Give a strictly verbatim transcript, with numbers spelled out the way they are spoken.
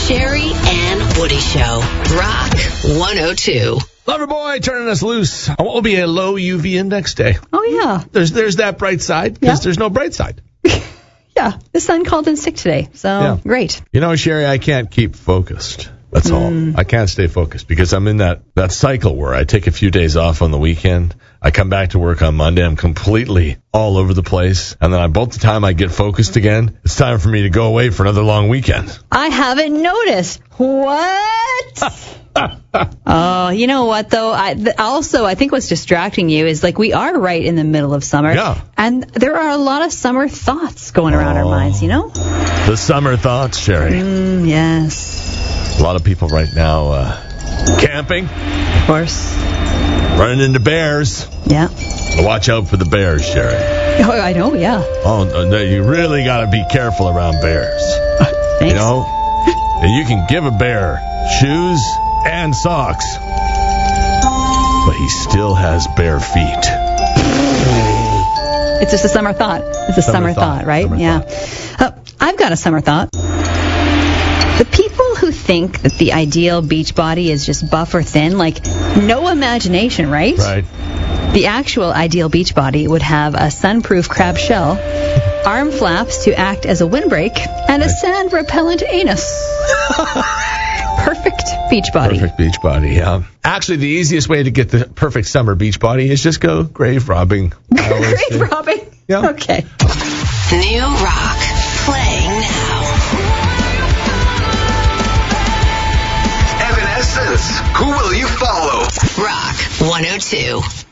Sherry and Woody Show. Rock one oh two. Loverboy turning us loose on what will be a low U V index day. Oh, yeah. There's there's that bright side, because Yeah. there's no bright side. Yeah, the sun called in sick today, so Yeah. great. You know, Sherry, I can't keep focused. That's Mm. all. I can't stay focused because I'm in that, that cycle where I take a few days off on the weekend. I come back to work on Monday. I'm completely all over the place. And then I, both the time I get focused again, it's time for me to go away for another long weekend. I haven't noticed. What? Oh, you know what, though? I th- also, I think what's distracting you is, like, we are right in the middle of summer. Yeah. And there are a lot of summer thoughts going around our Oh. minds, you know? The summer thoughts, Sherry. Mm, yes, A lot of people right now uh, camping, of course. running into bears. Yeah. Watch out for the bears, Sherry. Oh, I know, yeah. Oh, no, you really got to be careful around bears. Thanks. You know, you can give a bear shoes and socks, but he still has bare feet. It's just a summer thought. It's a Summer summer, thought. thought, right? Summer yeah. Uh, I've got a summer thought. The people who think that the ideal beach body is just buff or thin, like, no imagination, right? Right. The actual ideal beach body would have a sunproof crab shell, arm flaps to act as a windbreak, and a sand repellent anus. Perfect beach body. Perfect beach body, yeah. Actually, the easiest way to get the perfect summer beach body is just go grave robbing. I always Grave say. robbing? Yeah. Okay. New rock playing now. Evanescence. Who will you follow? Rock one oh two.